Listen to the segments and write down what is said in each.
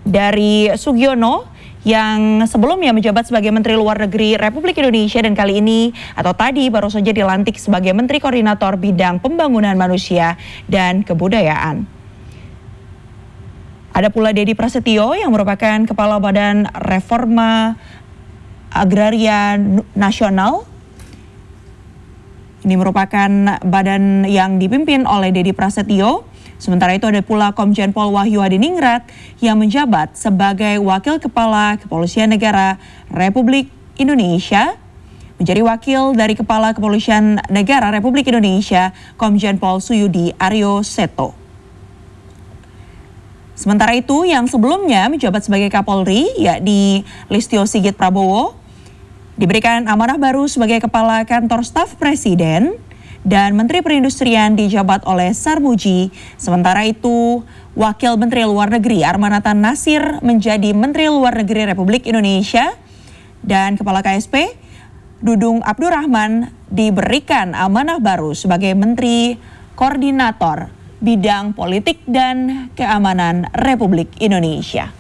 dari Sugiono yang sebelumnya menjabat sebagai Menteri Luar Negeri Republik Indonesia dan kali ini atau tadi baru saja dilantik sebagai Menteri Koordinator Bidang Pembangunan Manusia dan Kebudayaan. Ada pula Dedi Prasetyo yang merupakan Kepala Badan Reforma Agraria Nasional. Ini merupakan badan yang dipimpin oleh Dedi Prasetyo. Sementara itu ada pula Komjen Pol Wahyu Hadiningrat yang menjabat sebagai Wakil Kepala Kepolisian Negara Republik Indonesia. Menjadi wakil dari Kepala Kepolisian Negara Republik Indonesia, Komjen Pol Suyudi Aryo Seto. Sementara itu yang sebelumnya menjabat sebagai Kapolri, yakni Listio Sigit Prabowo, diberikan amanah baru sebagai Kepala Kantor Staf Presiden dan Menteri Perindustrian dijabat oleh Sarmuji. Sementara itu, Wakil Menteri Luar Negeri Armanatan Nasir menjadi Menteri Luar Negeri Republik Indonesia dan Kepala KSP Dudung Abdurrahman diberikan amanah baru sebagai Menteri Koordinator Bidang Politik dan Keamanan Republik Indonesia.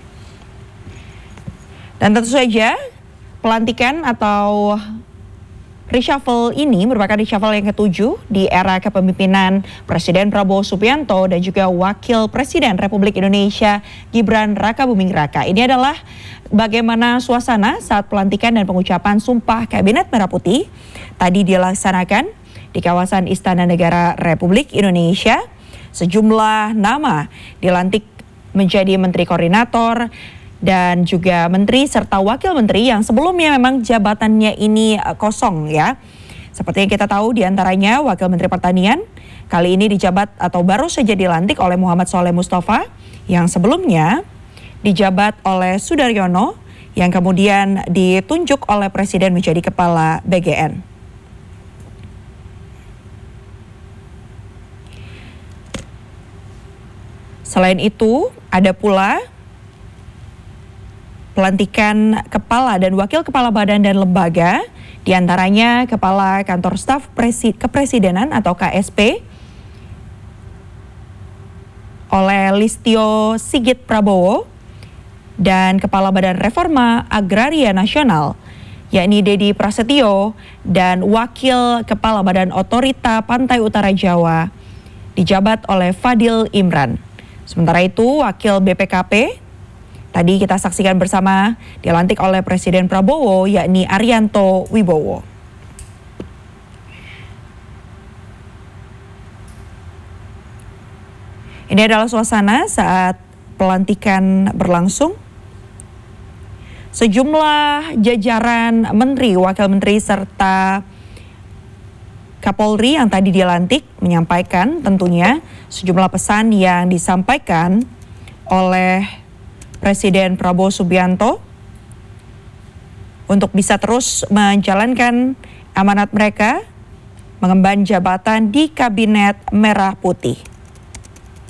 Dan tentu saja pelantikan atau reshuffle ini merupakan reshuffle yang ketujuh di era kepemimpinan Presiden Prabowo Subianto dan juga Wakil Presiden Republik Indonesia Gibran Rakabuming Raka. Ini adalah bagaimana suasana saat pelantikan dan pengucapan Sumpah Kabinet Merah Putih tadi dilaksanakan di kawasan Istana Negara Republik Indonesia. Sejumlah nama dilantik menjadi Menteri Koordinator dan juga menteri serta wakil menteri yang sebelumnya memang jabatannya ini kosong ya. Seperti yang kita tahu diantaranya Wakil Menteri Pertanian kali ini dijabat atau baru saja dilantik oleh Muhammad Shaleh Mustafa yang sebelumnya dijabat oleh Sudaryono yang kemudian ditunjuk oleh Presiden menjadi Kepala BGN. Selain itu ada pula pelantikan kepala dan wakil kepala badan dan lembaga, diantaranya Kepala Kantor Staf Kepresidenan atau KSP oleh Listio Sigit Prabowo dan Kepala Badan Reforma Agraria Nasional yakni Dedi Prasetyo dan Wakil Kepala Badan Otorita Pantai Utara Jawa dijabat oleh Fadil Imran. Sementara itu Wakil BPKP tadi kita saksikan bersama dilantik oleh Presiden Prabowo yakni Arianto Wibowo. Ini adalah suasana saat pelantikan berlangsung. Sejumlah jajaran menteri, wakil menteri serta Kapolri yang tadi dilantik menyampaikan tentunya sejumlah pesan yang disampaikan oleh Presiden Prabowo Subianto untuk bisa terus menjalankan amanat mereka mengemban jabatan di Kabinet Merah Putih.